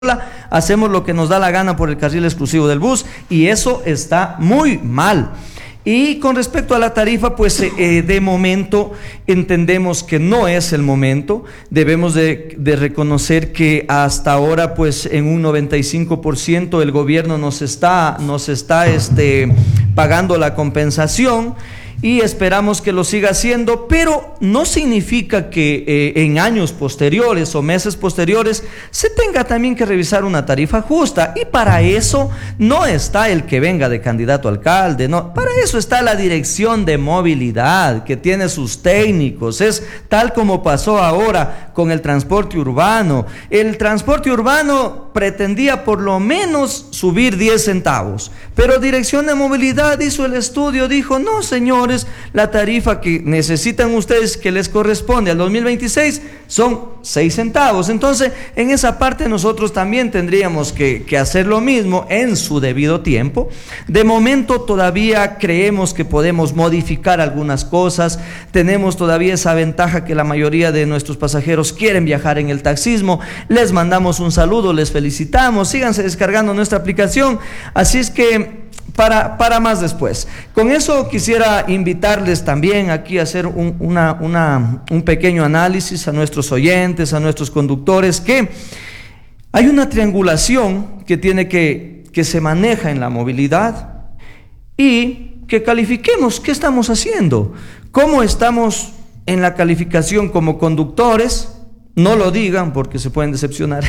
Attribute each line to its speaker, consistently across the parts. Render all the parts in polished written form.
Speaker 1: hacemos lo que nos da la gana por el carril exclusivo del bus y eso está muy mal. Y con respecto a la tarifa, pues de momento entendemos que no es el momento. Debemos de reconocer que hasta ahora, pues en un 95% el gobierno nos está pagando la compensación y esperamos que lo siga haciendo, pero no significa que en años posteriores o meses posteriores se tenga también que revisar una tarifa justa, y para eso no está el que venga de candidato a alcalde, no, para eso está la Dirección de Movilidad, que tiene sus técnicos. Es tal como pasó ahora con el transporte urbano. El transporte urbano pretendía por lo menos subir 10 centavos, pero Dirección de Movilidad hizo el estudio, dijo: no, señores, la tarifa que necesitan ustedes, que les corresponde al 2026, son 6 centavos. Entonces, en esa parte nosotros también tendríamos que hacer lo mismo en su debido tiempo. De momento todavía creemos que podemos modificar algunas cosas. Tenemos todavía esa ventaja que la mayoría de nuestros pasajeros quieren viajar en el taxismo. Les mandamos un saludo, les felicitamos, síganse descargando nuestra aplicación. Así es que para más después. Con eso quisiera invitarles también aquí a hacer un pequeño análisis a nuestros oyentes, a nuestros conductores, que hay una triangulación que se maneja en la movilidad, y que califiquemos qué estamos haciendo, cómo estamos en la calificación como conductores. No lo digan porque se pueden decepcionar.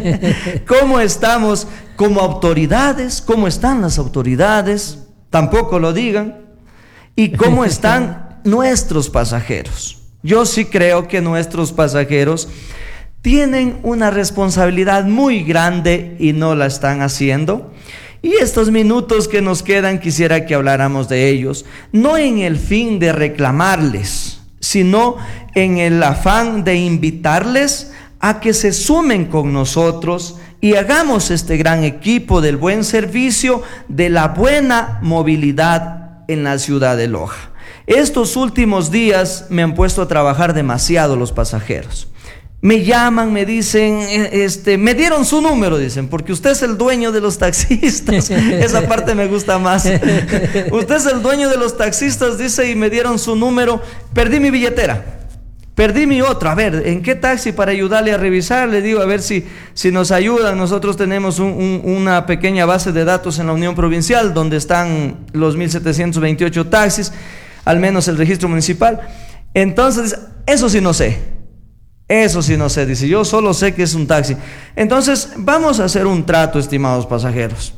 Speaker 1: ¿Cómo estamos como autoridades? ¿Cómo están las autoridades? Tampoco lo digan. ¿Y cómo están nuestros pasajeros? Yo sí creo que nuestros pasajeros tienen una responsabilidad muy grande y no la están haciendo. Y estos minutos que nos quedan quisiera que habláramos de ellos, no en el fin de reclamarles, sino en el afán de invitarles a que se sumen con nosotros y hagamos este gran equipo del buen servicio, de la buena movilidad en la ciudad de Loja. Estos últimos días me han puesto a trabajar demasiado los pasajeros. Me llaman, me dicen, me dieron su número, dicen, porque usted es el dueño de los taxistas. Esa parte me gusta más. Usted es el dueño de los taxistas, dice, y me dieron su número. Perdí mi billetera, perdí mi otra. A ver, ¿en qué taxi para ayudarle a revisar? Le digo, a ver si nos ayudan. Nosotros tenemos una pequeña base de datos en la Unión Provincial, donde están los 1728 taxis, al menos el registro municipal. Entonces, eso sí no sé. Eso sí no sé, dice, yo solo sé que es un taxi. Entonces, vamos a hacer un trato, estimados pasajeros.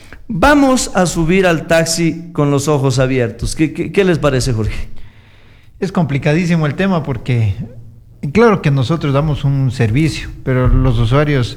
Speaker 1: Vamos a subir al taxi con los ojos abiertos. ¿Qué les parece, Jorge?
Speaker 2: Es complicadísimo el tema porque, claro que nosotros damos un servicio, pero los usuarios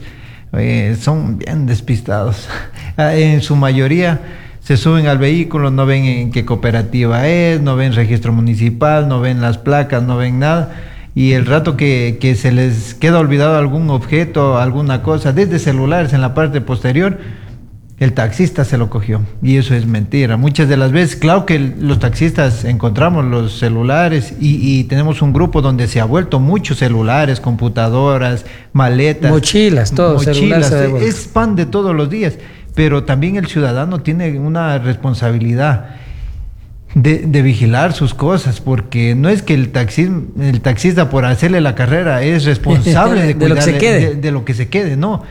Speaker 2: son bien despistados. En su mayoría se suben al vehículo, no ven en qué cooperativa es, no ven registro municipal, no ven las placas, no ven nada. Y el rato que se les queda olvidado algún objeto, alguna cosa, desde celulares en la parte posterior, el taxista se lo cogió. Y eso es mentira. Muchas de las veces, claro que los taxistas encontramos los celulares y tenemos un grupo donde se ha vuelto muchos celulares, computadoras, maletas.
Speaker 3: Mochilas, todo.
Speaker 2: Mochilas, es pan de todos los días. Pero también el ciudadano tiene una responsabilidad de vigilar sus cosas, porque no es que el taxista por hacerle la carrera es responsable de cuidar de lo que se quede, no.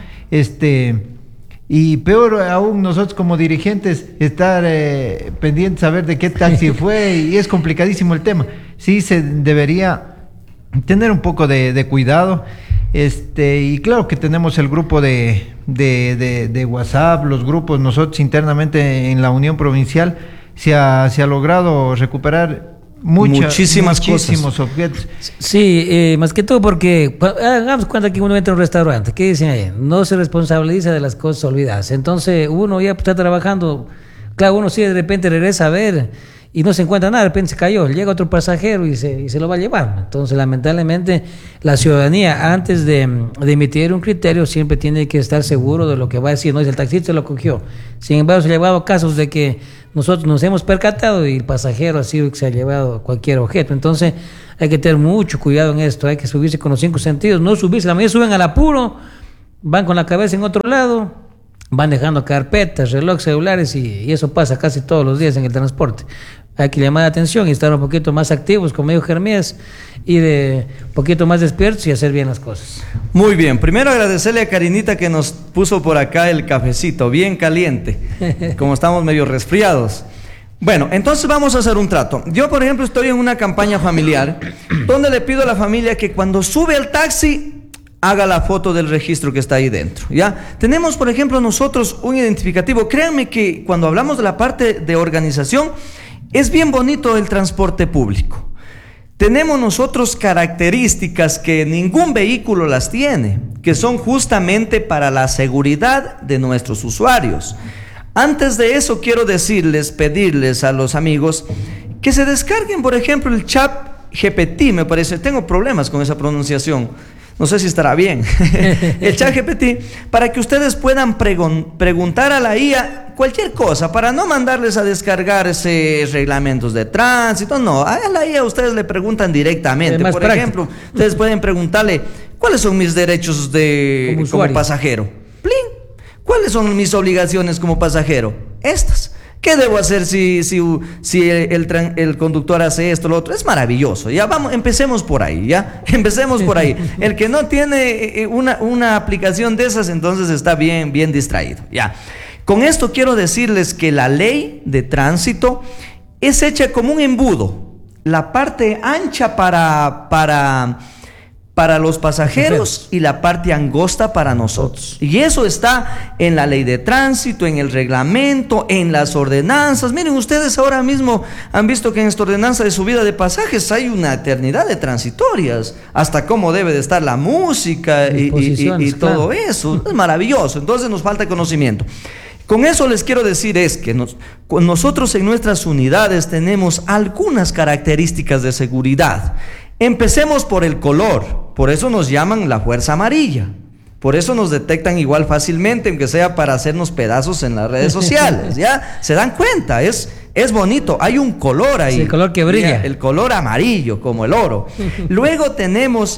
Speaker 2: Y peor aún nosotros como dirigentes estar pendientes a ver de qué taxi fue, y es complicadísimo el tema. Sí se debería tener un poco de cuidado. Y claro que tenemos el grupo de WhatsApp, los grupos, nosotros internamente en la Unión Provincial se ha logrado recuperar muchísimos objetos.
Speaker 3: Sí, más que todo porque hagamos cuenta que uno entra a un restaurante, ¿qué dicen ahí? No se responsabiliza de las cosas olvidadas. Entonces uno ya está trabajando, claro, uno sí de repente regresa a ver y no se encuentra nada, de repente se cayó, llega otro pasajero y se lo va a llevar. Entonces, lamentablemente, la ciudadanía, antes de emitir un criterio, siempre tiene que estar seguro de lo que va a decir. No es el taxista lo cogió. Sin embargo, se ha llevado casos de que nosotros nos hemos percatado y el pasajero ha sido que se ha llevado cualquier objeto. Entonces, hay que tener mucho cuidado en esto, hay que subirse con los 5 sentidos, no subirse, la mayoría suben al apuro van con la cabeza en otro lado, van dejando carpetas, relojes, celulares y eso pasa casi todos los días en el transporte. Hay que llamar la atención y estar un poquito más activos, como dijo Jeremías, y de un poquito más despiertos y hacer bien las cosas.
Speaker 1: Muy bien, primero agradecerle a Karinita que nos puso por acá el cafecito, bien caliente, como estamos medio resfriados. Bueno, entonces vamos a hacer un trato. Yo, por ejemplo, estoy en una campaña familiar donde le pido a la familia que cuando sube al taxi haga la foto del registro que está ahí dentro, ¿ya? Tenemos, por ejemplo, nosotros un identificativo. Créanme que cuando hablamos de la parte de organización, es bien bonito el transporte público. Tenemos nosotros características que ningún vehículo las tiene, que son justamente para la seguridad de nuestros usuarios. Antes de eso, quiero pedirles a los amigos que se descarguen, por ejemplo, el ChatGPT, me parece. Tengo problemas con esa pronunciación. No sé si estará bien. El ChatGPT, para que ustedes puedan preguntar a la IA cualquier cosa, para no mandarles a descargarse reglamentos de tránsito. No, a la IA ustedes le preguntan directamente. Por ejemplo, ustedes pueden preguntarle, ¿cuáles son mis derechos como pasajero? ¡Plin! ¿Cuáles son mis obligaciones como pasajero? Estas. ¿Qué debo hacer si el conductor hace esto, lo otro? Es maravilloso. Ya vamos, empecemos por ahí, ¿ya? Empecemos por ahí. El que no tiene una aplicación de esas, entonces está bien distraído, ¿ya? Con esto quiero decirles que la ley de tránsito es hecha como un embudo. La parte ancha para los pasajeros y la parte angosta para nosotros. Y eso está en la ley de tránsito, en el reglamento, en las ordenanzas. Miren, ustedes ahora mismo han visto que en esta ordenanza de subida de pasajes hay una eternidad de transitorias, hasta cómo debe de estar la música y todo eso. Es maravilloso. Entonces nos falta conocimiento. Con eso les quiero decir es que nosotros en nuestras unidades tenemos algunas características de seguridad. Empecemos por el color, por eso nos llaman la fuerza amarilla, por eso nos detectan igual fácilmente, aunque sea para hacernos pedazos en las redes sociales, ¿ya? Se dan cuenta, es bonito, hay un color ahí.
Speaker 3: Sí, el color que brilla.
Speaker 1: El color amarillo, como el oro. Luego tenemos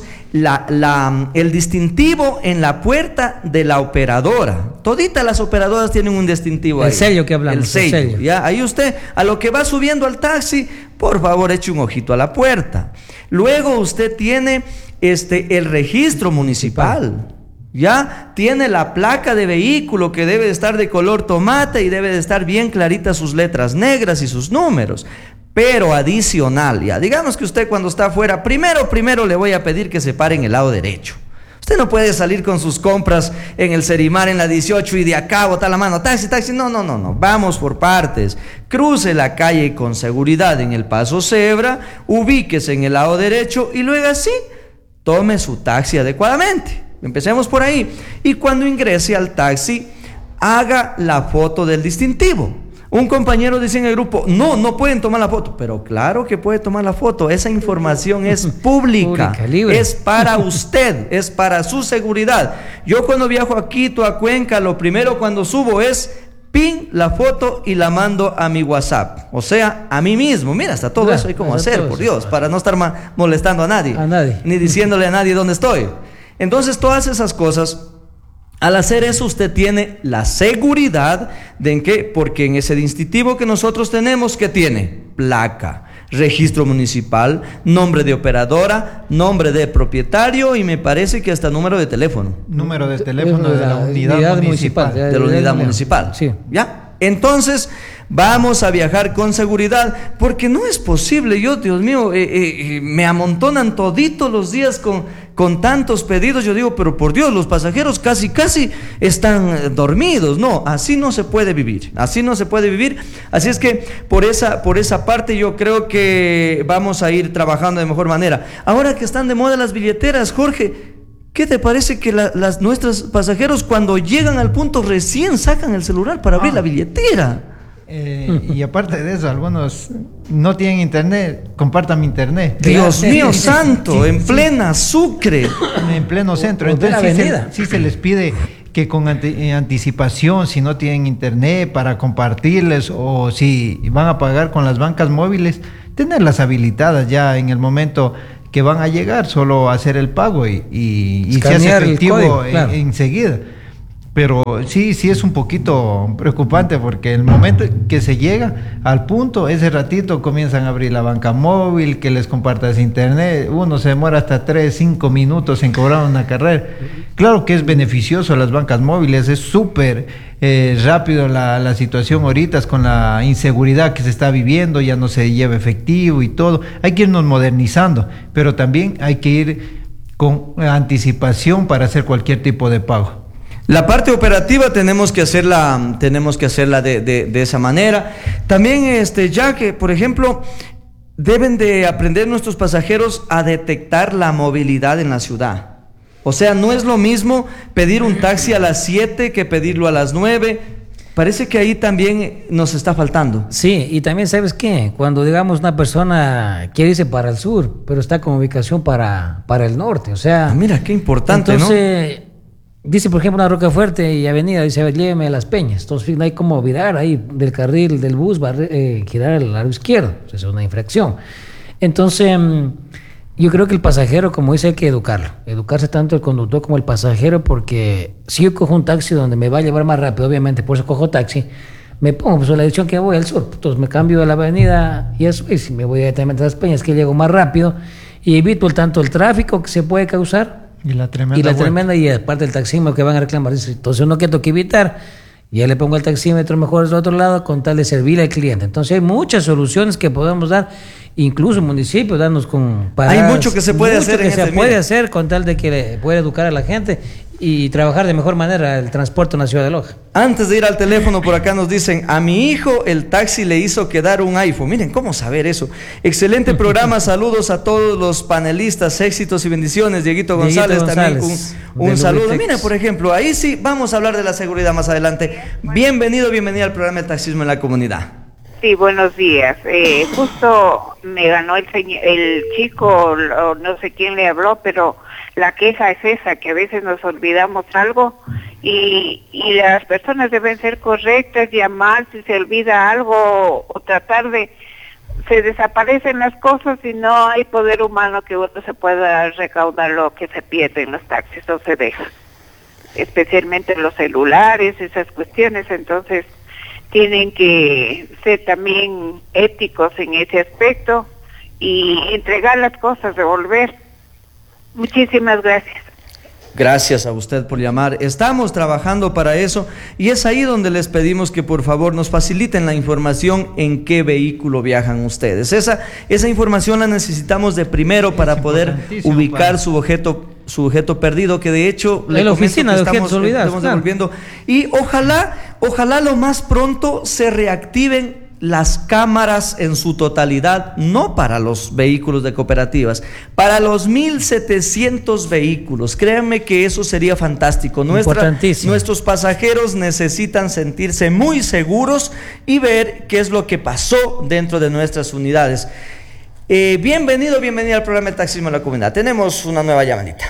Speaker 1: el distintivo en la puerta de la operadora. Toditas las operadoras tienen un distintivo ahí.
Speaker 3: El sello que hablamos.
Speaker 1: El sello, ¿ya? Ahí usted, a lo que va subiendo al taxi, por favor, eche un ojito a la puerta. Luego usted tiene el registro municipal. Ya tiene la placa de vehículo que debe de estar de color tomate y debe de estar bien claritas sus letras negras y sus números. Pero adicional, ya digamos que usted cuando está afuera, primero le voy a pedir que se pare en el lado derecho. Usted no puede salir con sus compras en el Serimar en la 18 y de acá botar la mano, taxi, no, vamos por partes. Cruce la calle con seguridad en el paso cebra, ubíquese en el lado derecho y luego así tome su taxi adecuadamente. Empecemos por ahí. Y cuando ingrese al taxi, haga la foto del distintivo. Un compañero dice en el grupo, no pueden tomar la foto. Pero claro que puede tomar la foto. Esa información es pública, libre. Es para usted, es para su seguridad. Yo cuando viajo a Quito, a Cuenca, lo primero cuando subo es pin la foto y la mando a mi WhatsApp. O sea, a mí mismo. Mira, hasta todo eso hay como hacer, por Dios, para no estar molestando a nadie. Ni diciéndole a nadie dónde estoy. Entonces, todas esas cosas, al hacer eso, usted tiene la seguridad de que, porque en ese distintivo que nosotros tenemos, ¿qué tiene? Placa, registro municipal, nombre de operadora, nombre de propietario y me parece que hasta número de teléfono.
Speaker 2: Número de teléfono de la unidad municipal.
Speaker 1: De la unidad municipal.
Speaker 3: Sí.
Speaker 1: ¿Ya? Entonces, vamos a viajar con seguridad, porque no es posible. Yo, Dios mío, me amontonan toditos los días con tantos pedidos. Yo digo, pero por Dios, los pasajeros casi están dormidos. No, así no se puede vivir. Así no se puede vivir. Así es que por esa parte yo creo que vamos a ir trabajando de mejor manera. Ahora que están de moda las billeteras, Jorge, ¿qué te parece que nuestros pasajeros cuando llegan al punto recién sacan el celular para abrir la billetera?
Speaker 2: Y aparte de eso, algunos no tienen internet, compartan mi internet.
Speaker 1: Dios mío santo, en plena Sucre.
Speaker 2: En pleno centro. Entonces sí se les pide que con anticipación, si no tienen internet, para compartirles, o si van a pagar con las bancas móviles, tenerlas habilitadas ya en el momento que van a llegar solo a hacer el pago y se hace
Speaker 3: Escanear el
Speaker 2: efectivo
Speaker 3: código, claro.
Speaker 2: enseguida. Pero sí es un poquito preocupante porque el momento que se llega al punto, ese ratito comienzan a abrir la banca móvil, que les compartas internet, uno se demora hasta 3-5 minutos en cobrar una carrera. Claro que es beneficioso las bancas móviles, es súper rápido la situación ahorita con la inseguridad que se está viviendo, ya no se lleva efectivo y todo. Hay que irnos modernizando, pero también hay que ir con anticipación para hacer cualquier tipo de pago.
Speaker 1: La parte operativa tenemos que hacerla de esa manera. También, ya que, por ejemplo, deben de aprender nuestros pasajeros a detectar la movilidad en la ciudad. O sea, no es lo mismo pedir un taxi a las 7 que pedirlo a las 9. Parece que ahí también nos está faltando.
Speaker 3: Sí, y también, ¿sabes qué? Cuando, digamos, una persona quiere irse para el sur, pero está con ubicación para el norte, o sea...
Speaker 1: Mira, qué importante,
Speaker 3: entonces, ¿no? Dice, por ejemplo, una Rocafuerte y Avenida, dice, a ver, lléveme a Las Peñas. Entonces, no hay como virar ahí del carril del bus, girar al lado izquierdo. Eso es una infracción. Entonces, yo creo que el pasajero, como dice, hay que educarlo. Educarse tanto el conductor como el pasajero, porque si yo cojo un taxi donde me va a llevar más rápido, obviamente, por eso cojo taxi, me pongo pues, la dirección que voy al sur. Entonces, me cambio a la avenida y eso, y si me voy directamente a Las Peñas, que llego más rápido y evito tanto el tráfico que se puede causar. Y la tremenda, y aparte el taxímetro que van a reclamar. Entonces uno que toca evitar, ya le pongo el taxímetro mejor del otro lado con tal de servir al cliente. Entonces hay muchas soluciones que podemos dar, incluso municipios, darnos con paradas. Hay
Speaker 1: mucho que se puede
Speaker 3: hacer con tal de que pueda educar a la gente y trabajar de mejor manera el transporte en la ciudad de Loja.
Speaker 1: Antes de ir al teléfono, por acá nos dicen, a mi hijo el taxi le hizo quedar un iPhone. Miren, ¿cómo saber eso? Excelente programa, saludos a todos los panelistas, éxitos y bendiciones. Dieguito González también, un saludo. Mira, por ejemplo, ahí sí, vamos a hablar de la seguridad más adelante. Bienvenida al programa de Taxismo en la Comunidad.
Speaker 4: Sí, buenos días. Justo me ganó el chico, no sé quién le habló, pero la queja es esa, que a veces nos olvidamos algo y las personas deben ser correctas, llamar si se olvida algo o tratar de... Se desaparecen las cosas y no hay poder humano que uno se pueda recaudar lo que se pierde en los taxis o se deja. Especialmente los celulares, esas cuestiones, entonces... Tienen que ser también éticos en ese aspecto y entregar las cosas, devolver. Muchísimas gracias.
Speaker 1: Gracias a usted por llamar. Estamos trabajando para eso y es ahí donde les pedimos que por favor nos faciliten la información en qué vehículo viajan ustedes. Esa información la necesitamos de primero para poder ubicar su objeto perdido, que de hecho
Speaker 3: la oficina de objetos olvidados,
Speaker 1: estamos devolviendo. Y ojalá lo más pronto se reactiven las cámaras en su totalidad, no para los vehículos de cooperativas, para los 1,700 vehículos. Créanme que eso sería fantástico. Nuestros pasajeros necesitan sentirse muy seguros y ver qué es lo que pasó dentro de nuestras unidades. Bienvenida al programa de Taxismo en la Comunidad. Tenemos una nueva llamadita.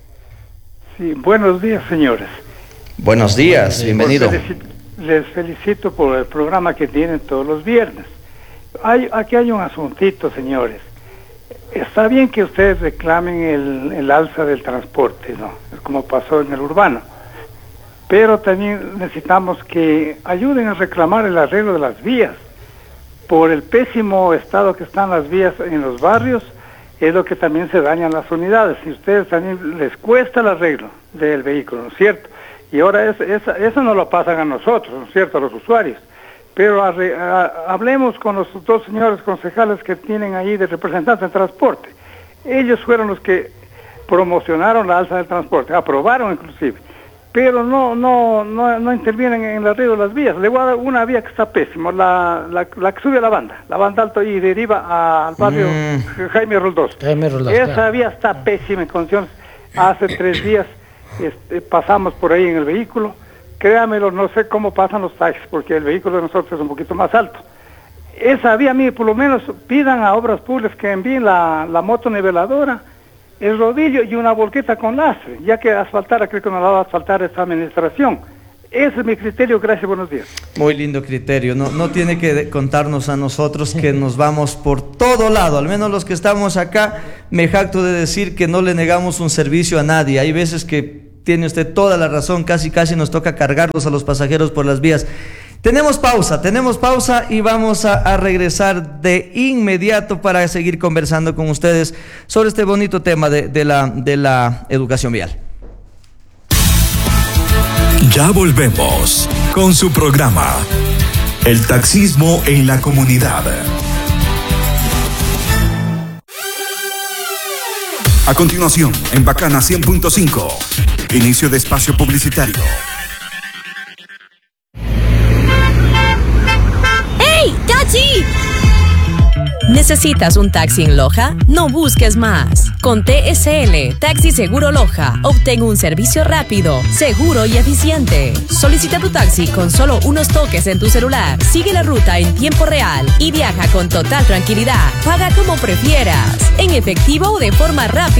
Speaker 5: Sí, buenos días, señores.
Speaker 1: Buenos días, bienvenido.
Speaker 5: Les felicito por el programa que tienen todos los viernes. Aquí hay un asuntito, señores. Está bien que ustedes reclamen el alza del transporte, ¿no? Como pasó en el urbano. Pero también necesitamos que ayuden a reclamar el arreglo de las vías. Por el pésimo estado que están las vías en los barrios, es lo que también se dañan las unidades. Y a ustedes también les cuesta el arreglo del vehículo, ¿no es cierto? Y ahora eso no lo pasan a nosotros, ¿no es cierto?, a los usuarios. Pero hablemos con los dos señores concejales que tienen ahí de representantes de transporte. Ellos fueron los que promocionaron la alza del transporte, aprobaron inclusive, pero no intervienen en el arreglo de las vías. Le voy a dar una vía que está pésima, la que sube a la banda alto y deriva al barrio Jaime Roldós. Esa vía está pésima en condiciones. Hace 3 días pasamos por ahí en el vehículo, créamelo, no sé cómo pasan los taxis, porque el vehículo de nosotros es un poquito más alto. Esa vía, mire, por lo menos pidan a Obras Públicas que envíen la moto niveladora, el rodillo y una volqueta con lastre, ya que asfaltar, creo que no la va a asfaltar esta administración. Ese es mi criterio. Gracias, buenos días.
Speaker 1: Muy lindo criterio. No tiene que contarnos a nosotros que nos vamos por todo lado. Al menos los que estamos acá, me jacto de decir que no le negamos un servicio a nadie. Hay veces que tiene usted toda la razón, casi nos toca cargarlos a los pasajeros por las vías. Tenemos pausa y vamos a regresar de inmediato para seguir conversando con ustedes sobre este bonito tema de la educación vial.
Speaker 6: Ya volvemos con su programa, El Taxismo en la Comunidad. A continuación, en Bacana 100.5, inicio de espacio publicitario.
Speaker 7: ¡Hey, taxi! ¿Necesitas un taxi en Loja? No busques más. Con TSL, Taxi Seguro Loja, obtén un servicio rápido, seguro y eficiente. Solicita tu taxi con solo unos toques en tu celular. Sigue la ruta en tiempo real y viaja con total tranquilidad. Paga como prefieras, en efectivo o de forma rápida.